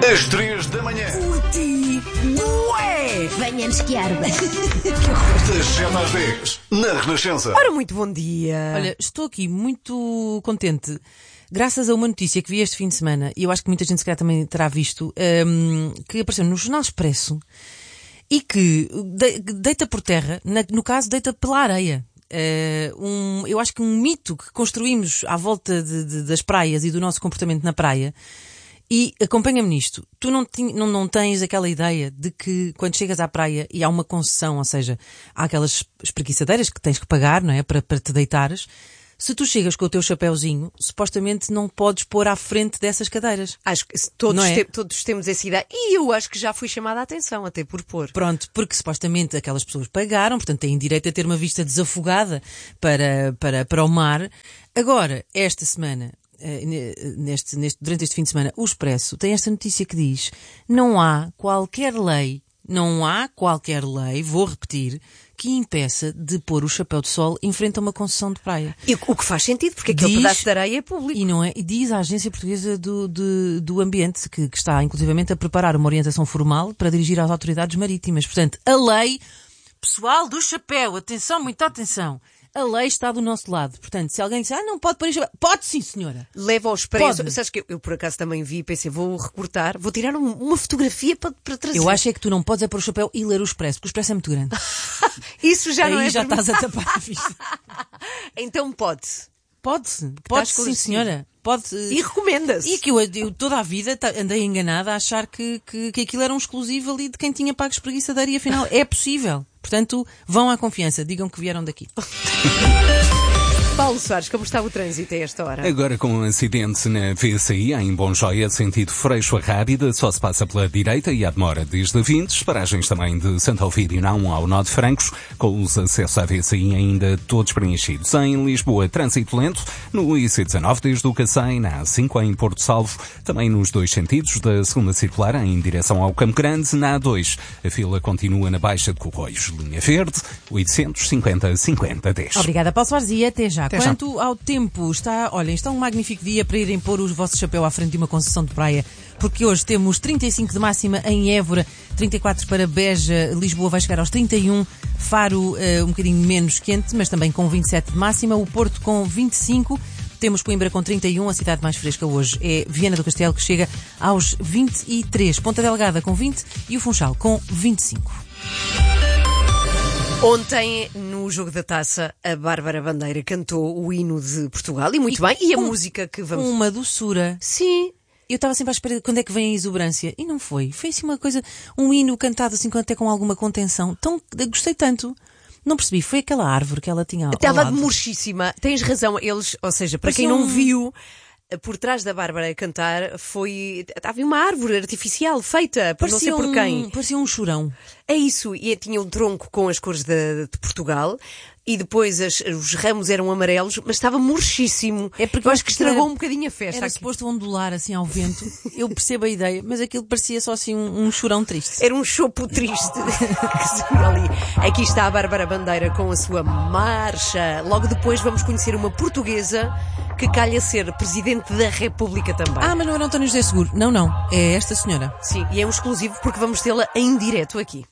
Às 3 da manhã. Curti! Ué! Venha-nos que arda! Das 7 às 10. Na Renascença. Ora, muito bom dia! Olha, estou aqui muito contente, graças a uma notícia que vi este fim de semana, e eu acho que muita gente se calhar também terá visto, que apareceu no Jornal Expresso e que deita por terra, no caso deita pela areia. Eu acho que um mito que construímos à volta das praias e do nosso comportamento na praia. E acompanha-me nisto. Tu não tens aquela ideia de que quando chegas à praia e há uma concessão, ou seja, há aquelas espreguiçadeiras que tens que pagar, não é? Para te deitares. Se tu chegas com o teu chapéuzinho, supostamente não podes pôr à frente dessas cadeiras. Acho que todos temos essa ideia. E eu acho que já fui chamada a atenção, até por pôr. Pronto, porque supostamente aquelas pessoas pagaram, portanto têm direito a ter uma vista desafogada para o mar. Agora, esta semana, durante este fim de semana, o Expresso tem esta notícia que diz: não há qualquer lei, vou repetir, que impeça de pôr o chapéu de sol em frente a uma concessão de praia. E o que faz sentido, porque aquele pedaço de areia é público. E não é? E diz a Agência Portuguesa do Ambiente, que está inclusivamente a preparar uma orientação formal para dirigir às autoridades marítimas. Portanto, a lei, pessoal do chapéu, atenção, muita atenção. A lei está do nosso lado. Portanto, se alguém disser, não pode pôr o chapéu, pode sim, senhora. Leva ao Expresso. Sabes que eu por acaso também vi e pensei, vou recortar, vou tirar uma fotografia para trazer. Eu acho é que tu não podes pôr o chapéu e ler o Expresso, porque o Expresso é muito grande. Isso já aí não é. Aí já estás a tapar a vista. Então pode sim, senhora. Pode. E recomenda-se. E que eu toda a vida andei enganada a achar que aquilo era um exclusivo ali de quem tinha pago espreguiçadeira e afinal é possível. Portanto, vão à confiança, digam que vieram daqui. Paulo Soares, como está o trânsito a esta hora? Agora com um acidente na VCI, em Bonjoia, sentido Freixo a Rábida, só se passa pela direita e há demora desde Vintes, paragens também de Santo Ovídio na 1 ao nó de Francos, com os acessos à VCI ainda todos preenchidos. Em Lisboa, trânsito lento, no IC19 desde o Cacém, na A5 em Porto Salvo, também nos dois sentidos da segunda circular em direção ao Campo Grande, na A2. A fila continua na Baixa de Corroios, linha verde, 850-50-10. Obrigada, Paulo Soares, e até já. Até Quanto ao tempo, está um magnífico dia para irem pôr o vosso chapéu à frente de uma concessão de praia, porque hoje temos 35 de máxima em Évora, 34 para Beja, Lisboa vai chegar aos 31, Faro um bocadinho menos quente, mas também com 27 de máxima, o Porto com 25, temos Coimbra com 31, a cidade mais fresca hoje é Viana do Castelo, que chega aos 23, Ponta Delgada com 20 e o Funchal com 25. Ontem, no Jogo da Taça, a Bárbara Bandeira cantou o hino de Portugal, e muito bem. E a música que vamos... Uma doçura. Sim. Eu estava sempre à espera de quando é que vem a exuberância. E não foi. Foi assim uma coisa, um hino cantado assim até com alguma contenção. Gostei tanto. Não percebi. Foi aquela árvore que ela tinha ao Estava lado. murchíssima. Tens razão. Eles, ou seja, para quem não viu... Por trás da Bárbara a cantar havia uma árvore artificial feita por não sei por quem. Parecia um chorão. É isso, e tinha um tronco com as cores de Portugal e depois os ramos eram amarelos, mas estava murchíssimo. É porque eu acho que estragou um bocadinho a festa. Era suposto ondular assim ao vento. Eu percebo a ideia, mas aquilo parecia só assim um chorão triste. Era um chopo triste que se via ali. Aqui está a Bárbara Bandeira com a sua marcha. Logo depois vamos conhecer uma portuguesa que calha ser Presidente da República também. Ah, mas não era António José Seguro. Não. É esta senhora. Sim, e é um exclusivo porque vamos tê-la em direto aqui.